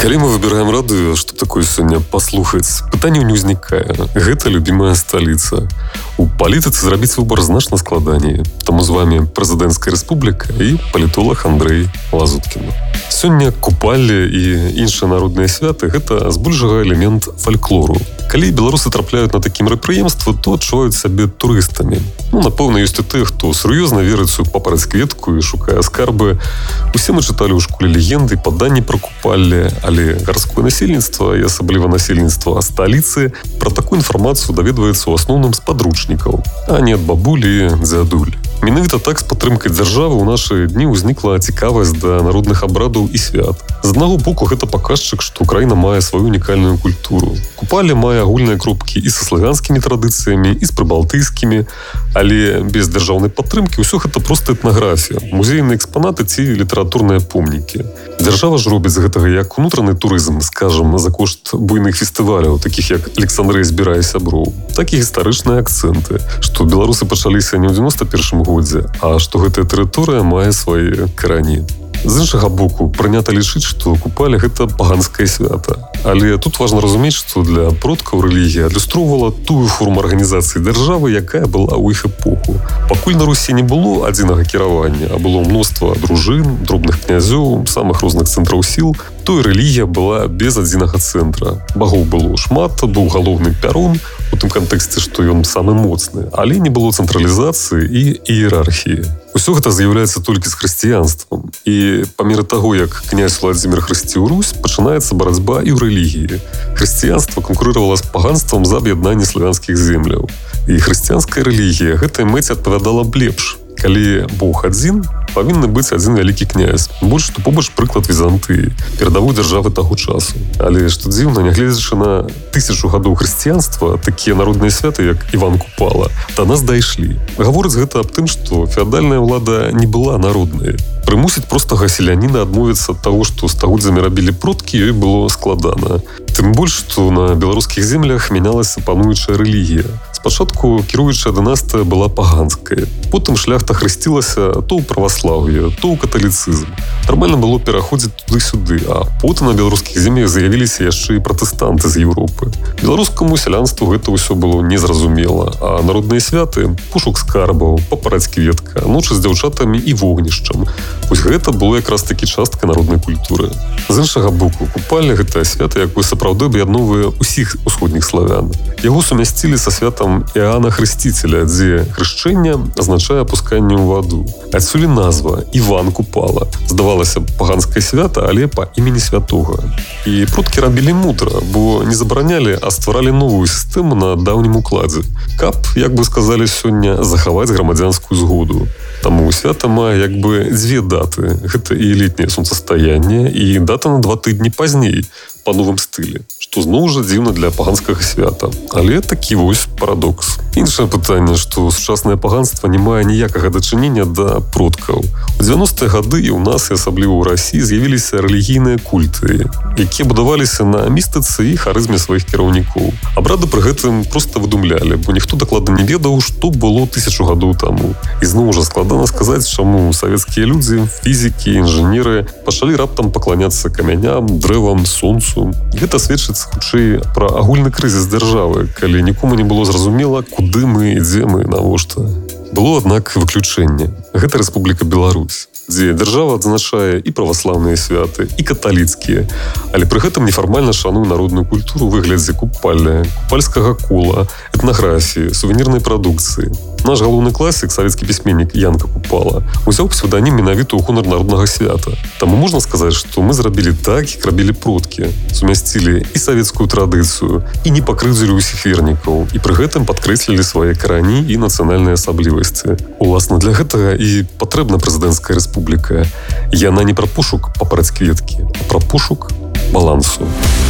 Калі мы выбираем радыё, што такое сёння паслухаць, пытанняў не ўзнікае. Гэта любімая сталіца. У палітыцы зрабіць выбар значна складаней. Таму з вами прэзідэнцкая рэспубліка і палітолог Андрэй Лазуткін. Сёння купалле і іншыя народныя святы – гэта збольшага элемент фальклору. Калі беларусы трапляюць на такім мерапрыемствы, то адчуваюць сябе турыстамі. Напэўна, ёсць і тыя, хто сур'ёзна верыць у папараць кветку і шукае скарбы. Усе мы чыталі ў школе легенды, паданні пра купалле, але гарадское насельніцтва і асабліва насельніцтва сталіцы пра такую інфармацыю даведваецца ў асноўным з падручнікаў, а не ад бабулі і дзядуль. Менавіта так з падтрымкай дзяржавы ў нашы дні ўзнікла цікавасць да народных абрадаў і свят. З аднаго боку, гэта паказчык, што краіна мае сваю унікальную культуру. Купалле мае агульныя кропкі і са славянскімі традыцыямі, і з прыбалтыйскімі, але без дзяржаўнай падтрымкі ўсё гэта проста этнаграфія, музейныя экспанаты ці літаратурныя помнікі. Дзяржава ж робіць з гэтага як унутраны турызм, скажам, за кошт буйных фестываляў, такіх як Александрыя збірае сяброў, так і гістарычныя акцэнты, што беларусы пачаліся не ў 91-м годзе, а што гэтая тэрыторыя мае свае карані. З іншага боку, прынята лічыць, што купалле – гэта паганскае свята. Але тут важна разумець, што для продкаў рэлігія адлюстроўвала тую форму арганізацыі дзяржавы, якая была ў іх эпоху. Пакуль на Русі не было адзінага кіравання, а было мноства дружын, дробных князёў, самых розных цэнтраў сіл, то і рэлігія была без адзінага цэнтра. Багоў было шмат, быў галоўны пярун, у тым кантэксце, што ён самы моцны, але не было цэнтралізацыі і іерархіі. Усё гэта з'яўляецца толькі з хрысціянствам. І па меры таго, як князь Владзімір хрысціў Русь, пачынаецца барацьба і ў рэлігіі. Хрысціянства канкурыравала з паганствам за аб'яднанне славянскіх земляў. І хрысціянская рэлігія гэтай мэце адпавядала б лепш. Калі Бог адзін, павінны быць адзін вялікі князь. Больш што побач прыклад Візантыі, перадавой дзяржавы таго часу. Але што дзіўна, нягледзячы на 1000 гадоў хрысціянства, такія народныя святы, як Іван Купала, да нас дайшлі. Гаворыць гэта аб тым, што феадальная ўлада не была народнай. Прымусіць простага селяніна адмовіцца ад таго, што стагоддзямі рабілі продкі, ёй было складана. Тым больш, што на беларускіх землях мянялася пануючая рэлігія. Спачатку кіруючая дынастыя была паганская. Потым шляхта хрысцілася то ў праваслаўе, то ў каталіцызм. Нармальна было пераходзіць туды-сюды, а потым на беларускіх землях з'явіліся яшчэ і пратэстанты з Еўропы. Беларускаму сялянству гэта ўсё было незразумела, а народныя святы – пошук скарбаў, папараць кветка, ночы з дзяўчатамі і вогнішчам. Вось гэта было якраз такі частка народнай культуры. З іншага боку, купалле – гэта свята, якое сапраўды аб'ядноўвае ўсіх усходніх славян. Яго сумясцілі са святам Іоанна Хрысціцеля, дзе хрышчэнне азначае апусканне ў ваду. Адсюль назва Іван Купала. Здавалася б, паганскае свята, але па імені святога. І продкі рабілі мудра, бо не забаранялі, а стваралі новую сістэму на даўнім укладзе. Каб, як бы сказалі сёння, захаваць грамадзянскую згоду. Таму свята мае як бы дзве даты. Гэта і летняе сонцастаянне, і дата на 2 тыдні пазней, па новым стылі, што зноў жа дзіўна для паганскага свята. Але такі вось парадокс. Іншае пытанне, што сучаснае паганства не мае ніякага дачынення да продкаў. У 90-е гады і ў нас, і асабліва ў Расіі, з'явіліся рэлігійныя культы, якія будаваліся на містыцы і харызме сваіх кіраўнікоў. Абрады пры гэтым проста выдумлялі, бо ніхто дакладна не ведаў, што было 1000 гадоў таму. І зноў жа складана сказаць, чаму савецкія людзі, фізікі, інжынеры пачалі раптам пакланяцца камяням, дрэвам, сонцу. Гэта сведчыць хутчэй пра агульны крызіс дзяржавы, калі нікому не было зразумела, куды мы, ідзе мы, навошта. Было, аднак, выключэнне. Гэта Рэспубліка Беларусь, дзе дзяржава адзначае і праваслаўныя святы, і каталіцкія, але пры гэтым нефармальна шануе народную культуру ў выглядзе купалля, купальскага кола, этнаграфіі, сувенірнай прадукцыі. Наш галоўны класік, савецкі пісьменнік Янка Купала, узяў псевданім менавіта ў гонар народнага свята. Таму можна сказаць, што мы зрабілі так, як рабілі продкі. Сумясцілі і савецкую традыцыю, і не пакрыўдзілі ўсіх вернікаў, і пры гэтым падкрэслілі свае карані і нацыянальныя асаблівасці. Уласна, для гэтага і патрэбна прэзідэнцкая рэспубліка. Яна не пра пошук папараць кветкі, а пра пошук балансу.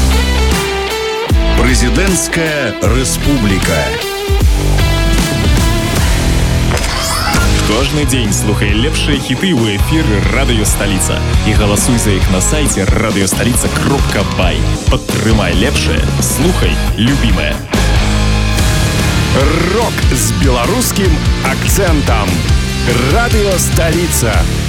Прэзідэнцкая рэспубліка. Кожны дзень слухай лепшыя хіты ў эфіры Радыё Сталіца і галасуй за іх на сайце radiostolica.by. Падтрымай лепшае, слухай любімае. Рок з беларускім акцэнтам. Радыё Сталіца.